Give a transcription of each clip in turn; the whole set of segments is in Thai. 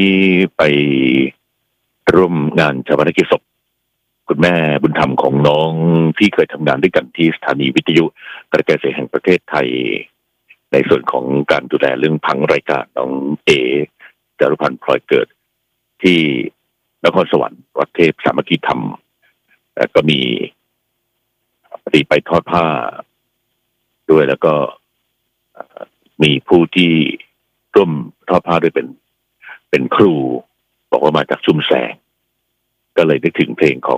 ไปร่วมงานชาปนกิจศพคุณแม่บุญธรรมของน้องที่เคยทำงานด้วยกันที่สถานีวิทยุกระจายเสียงแห่งประเทศไทยในส่วนของการดูแลเรื่องผังรายการน้องเอจารุพันธ์พลอยเกิดที่นครสวรรค์วัดเทพสามัคคีธรรมแล้วก็มีปฏิไปทอดผ้าด้วยแล้วก็มีผู้ที่ร่วมทอดผ้าด้วยเป็นครูบอกว่ามาจากชุมแสงก็เลยนึกถึงเพลงของ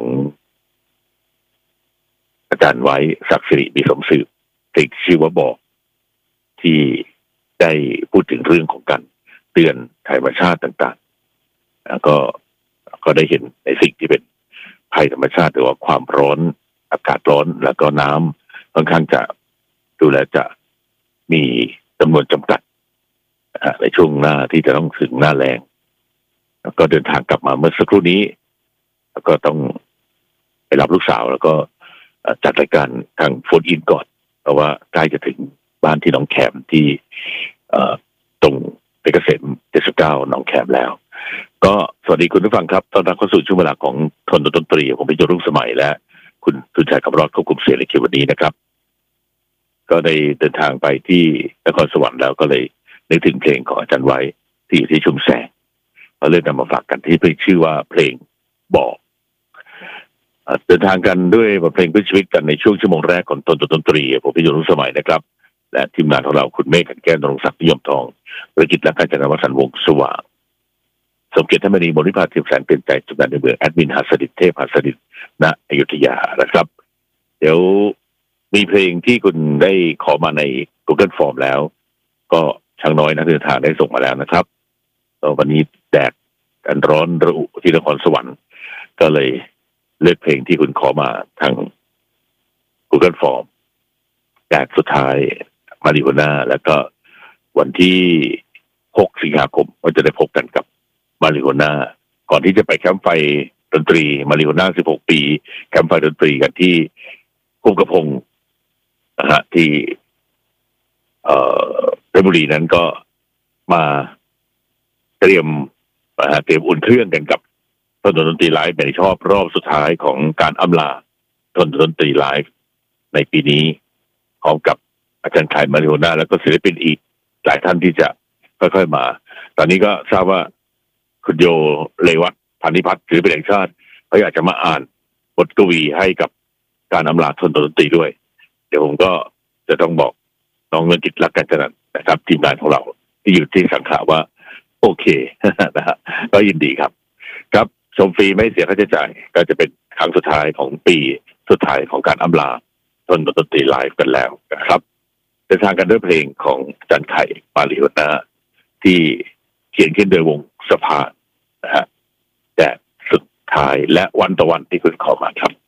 อาจารย์ไว้ศักดิ์สิริมีสมสืบเพลงชื่อว่าบอกที่ได้พูดถึงเรื่องของการเตือนธรรมชาติต่างๆแล้วก็ได้เห็นในสิ่งที่เป็นภัยธรรมชาติหรือว่าความร้อนอากาศร้อนแล้วก็น้ำค่อนข้างจะดูแลจะมีจำนวนจำกัดในช่วงหน้าที่จะต้องถึงหน้าแล้งแล้วก็เดินทางกลับมาเมื่อสักครู่นี้แล้วก็ต้องไปรับลูกสาวแล้วก็จัดรายการทางโฟนอินก่อนเพราะว่าใกล้จะถึงบ้านที่หนองแขมที่ตรงเพชรเกษม79หนองแขมแล้วก็สวัสดีคุณผู้ฟังครับต้อนรับเข้าสู่ช่วงเวลาของทนดนตรีผมเป็นโยรุ่งสมัยและคุณสุชัยคำรอดควบคุมเสียงในคิววันนี้นะครับก็ได้เดินทางไปที่นครสวรรค์แล้วก็เลยนึกถึงเพลงของอาจารย์ไว้ที่อยู่ที่ชุมแสงเราเลยนำมาฝากกันที่เพลงชื่อว่าเพลงบอกเดินทางกันด้วยบทเพลงเพื่อชีวิตกันในช่วงชั่วโมงแรกของดนตรีผมเป็นโยรุ่งสมัยนะครับและทีมงานของเราคุณเมฆกันแก้วนรงศักดิ์นิยมทองธุรกิจและการจัดการวสันต์วงศ์สว่างสมเกียรติธรรมนีบริพาทีมแสนเป็นใจจุดในเมืองแอดมินหัสดิษฐ์เทพหัสดิษฐ์ณอยุธยานะครับเดี๋ยวมีเพลงที่คุณได้ขอมาใน Google Form แล้วก็ช่างน้อยนักเดินทางได้ส่งมาแล้วนะครับวันนี้แดดกันร้อนระอุที่นครสวรรค์ก็เลยเลือกเพลงที่คุณขอมาทาง Google Form แดดสุดท้ายมาริโฮน่าแล้วก็วันที่6สิงหาคมก็จะได้พบกันกับมาริโฮน่าก่อนที่จะไปแคมป์ไฟดนตรีมาริโฮน่า16ปีแคมป์ไฟดนตรีกันที่คุ้มกระพงนะฮะที่เพชรบุรีนั้นก็มาเตรียมอุ่นเครื่องกันกับทนดนตรีไลฟ์ในชอบรอบสุดท้ายของการอำลาทนดนตรีไลฟ์ในปีนี้พร้อมกับอาจารย์ไข่มาริโฮน่าแล้วก็ศิลปินอีกหลายท่านที่จะค่อยๆมาตอนนี้ก็ทราบว่าคุณโยเลวัตพานิพัฒน์ศิลปินแห่งชาติเขาอยากจะมาอ่านบทกวีให้กับการอำลาทนดนตรีด้วยเดี๋ยวผมก็จะต้องบอกน้องเงินกิจรักกันจนันนะครับทีมงานของเราที่อยู่ที่สังขะว่าโอเคนะฮะก็ยินดีครับครับชมฟรีไม่เสียค่าใช้จ่ายก็จะเป็นครั้งสุดท้ายของปีสุดท้ายของการอำลาทนดนตรีไลฟ์กันแล้วนะครับเดินทางกันด้วยเพลงของอาจารย์ไข่มาริโฮน่าที่เขียนขึ้นโดยวงสภานะฮะแต่สุดท้ายและวันต่อวันที่คุณขอมาครับ